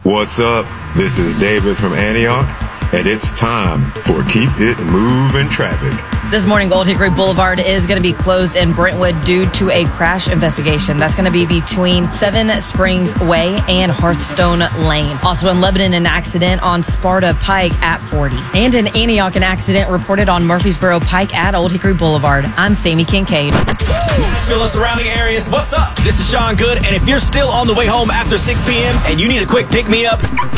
What's up? This is David from Antioch, and it's time for Keep It Moving Traffic. This morning, Old Hickory Boulevard is going to be closed in Brentwood due to a crash investigation. That's going to be between Seven Springs Way and Hearthstone Lane. Also in Lebanon, an accident on Sparta Pike at 40. And in Antioch, an accident reported on Murfreesboro Pike at Old Hickory Boulevard. I'm Sammy Kincaid. Nashville and surrounding areas, what's up? This is Sean Good, and if you're still on the way home after 6 p.m. and you need a quick pick-me-up,